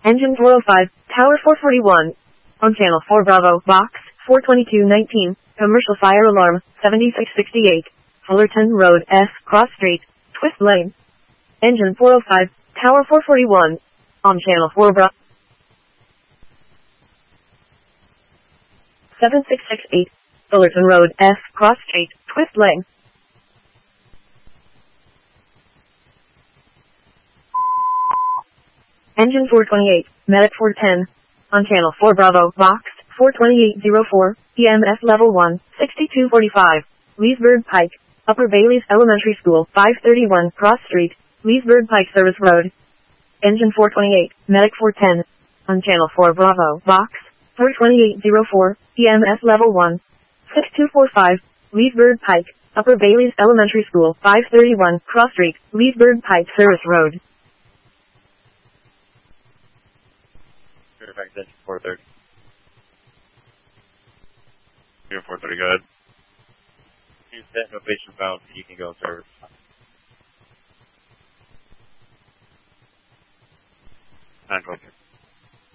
Engine 405, Tower 441. On Channel 4 Bravo, Box 42219, Commercial Fire Alarm 7668, Fullerton Road S, Cross Street, Twist Lane. Engine 405, Tower 441. On Channel 4 Bravo 7668, Fullerton Road S, Cross Street, Twist Lane. Engine 428, Medic 410. On Channel 4 Bravo, Box 42804, EMS Level 1, 6245, Leesburg Pike, Upper Bailey's Elementary School, 531 Cross Street, Leesburg Pike Service Road. Engine 428, Medic 410. On Channel 4 Bravo, Box 42804, EMS Level 1, 6245, Leesburg Pike, Upper Bailey's Elementary School, 531 Cross Street, Leesburg Pike Service Road. Fairfax engine 430. Unit 430, go ahead. You set no patient found, so you can go in service. 912.